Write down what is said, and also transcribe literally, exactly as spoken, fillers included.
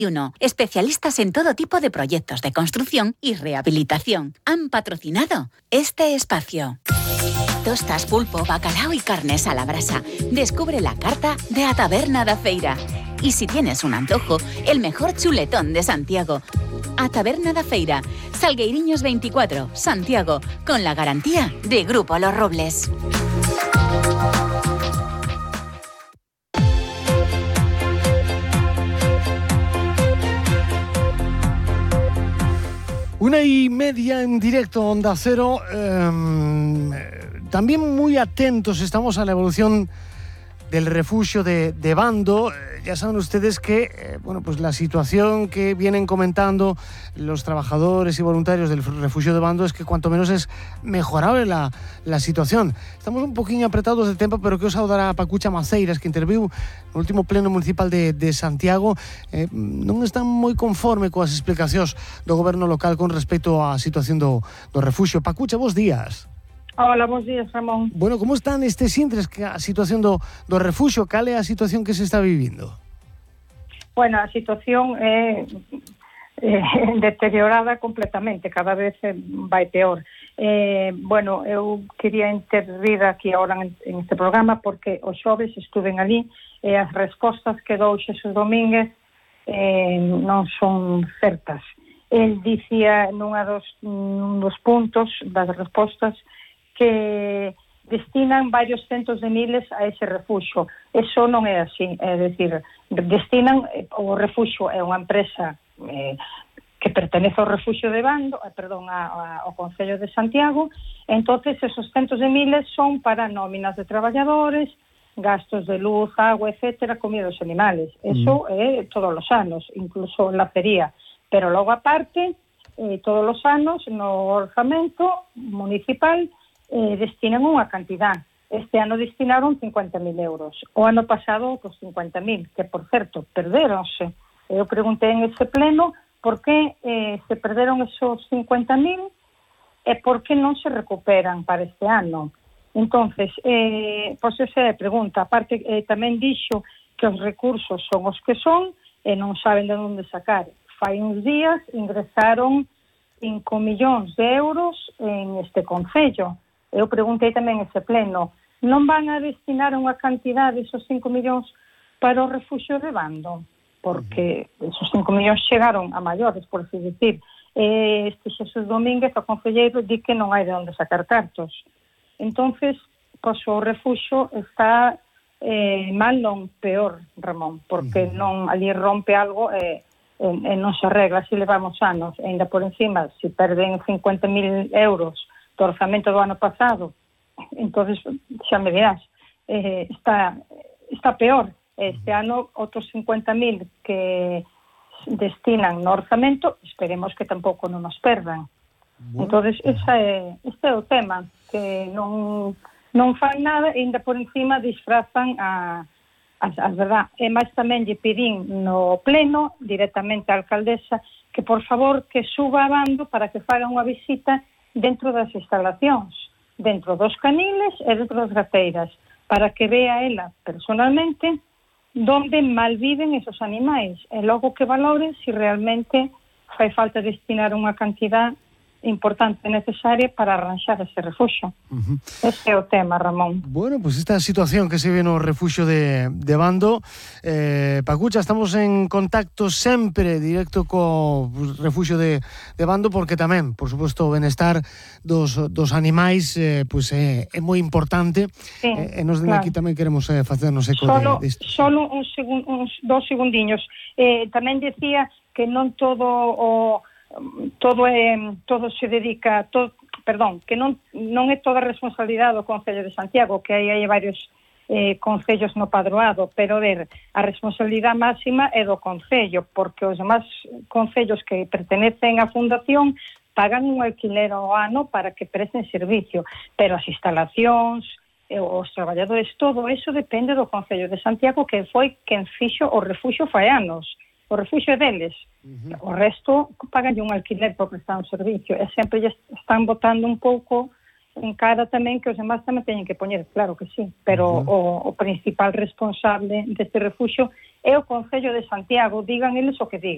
uno. Especialistas en todo tipo de proyectos de construcción y rehabilitación. Han patrocinado este espacio. Tostas, pulpo, bacalao y carnes a la brasa. Descubre la carta de A Taberna da Feira. Y si tienes un antojo, el mejor chuletón de Santiago. A Taberna da Feira, Salgueiriños veinticuatro, Santiago, con la garantía de Grupo Los Robles. Una y media en directo, Onda Cero. Eh, también muy atentos estamos a la evolución del refugio de, de Bando. Eh, ya saben ustedes que eh, bueno, pues la situación que vienen comentando los trabajadores y voluntarios del refugio de Bando es que cuanto menos es mejorable la, la situación. Estamos un poquinho apretados de tempo, pero quero saudar a Pacucha Maceiras, que interviu no último pleno municipal de, de Santiago. Eh, non están moi conforme coas explicacións do goberno local con respecto á situación do, do refugio. Pacucha, bons días. Hola, bons días, Ramón. Bueno, como están estes intres que a situación do, do refugio? Cal é a situación que se está vivindo? Bueno, a situación é eh, deteriorada completamente, cada vez vai peor. Eh, bueno, eu quería intervir aquí ahora en, en este programa porque os xoves estuven ali e as respostas que dou Xesús Domínguez eh, non son certas. El dicía nunha dos, nun dos puntos das respostas que destinan varios centos de miles a ese refugio. Eso non é así, é dicir, destinan, o refugio é unha empresa eh, que pertenece ao refugio de Bando, eh, perdón, a, a, ao Concello de Santiago. Entonces esos centos de miles son para nóminas de traballadores, gastos de luz, agua, etcétera, comida dos animales. Eso mm. é todos os anos, incluso la feria. Pero logo aparte, eh, todos os anos no orzamento municipal Eh, destinan unha cantidad. Este ano destinaron cincuenta mil euros. O ano pasado, outros cincuenta mil, que, por certo, perderonse. Eu preguntei en ese pleno por que eh, se perderon esos cincuenta mil e por que non se recuperan para este ano. Entonces, eh, pois esa é a pregunta. Aparte, eh, tamén dixo que os recursos son os que son e non saben de onde sacar. Fai uns días ingresaron cinco millóns de euros en este concello. Eu preguntei tamén ese pleno, non van a destinar unha cantidade esos cinco millóns para o refugio de Bando? Porque esos cinco millóns chegaron a maiores, por así decir. Este Xesús Domínguez, o concelleiro, di que non hai de onde sacar cartos. Entonces, pois o refugio está eh, mal, non peor, Ramón, porque non ali rompe algo e, e, e non se arregla, así levamos anos. E ainda por encima, se perden cincuenta mil euros do orzamento do ano pasado, entonces xa me dirás, eh, está, está peor. Este ano outros cincuenta mil que destinan no orzamento, esperemos que tampouco non nos perdan. Bueno. Entonces esa é, este é o tema, que non, non fan nada e ainda por encima disfrazan a, a, a verdad. E máis tamén lle pedín no pleno directamente á alcaldesa que por favor que suba a Bando para que faga unha visita dentro das instalacións, dentro dos caniles e dentro das gateiras, para que vea ela personalmente donde malviven esos animais e logo que valore se si realmente fai falta destinar unha cantidad importante necesaria para arranxar ese refugio. Uh-huh. Ese é o tema, Ramón. Bueno, pues esta situación que se ve no refugio de, de Bando, eh, Pacucha, estamos en contacto sempre directo co pues, refugio de, de Bando, porque tamén, por suposto, o benestar dos, dos animais eh, pues, é, é moi importante. Sí, eh, e nos claro. Aquí tamén queremos eh, facernos eco solo, de, de solo un segun, uns dos segundiños. Eh, tamén decía que non todo o todo é todo se dedica todo, perdón, que non non é toda a responsabilidade do Concello de Santiago, que aí hai varios eh, concellos no padroado, pero ver, a responsabilidade máxima é do Concello, porque os demás concellos que pertenecen á fundación pagan un alquiler ao ano para que presten servicio, pero as instalacións, os traballadores, todo eso depende do Concello de Santiago, que foi quen fixo o refugio fai anos. O refugio é deles. Uh-huh. O resto pagan un alquiler por prestar un servicio e sempre están botando un pouco en cara tamén que os demás tamén teñen que poñer, claro que sí, pero uh-huh. o, o principal responsable deste refugio é o Concello de Santiago, digan eles o que digan.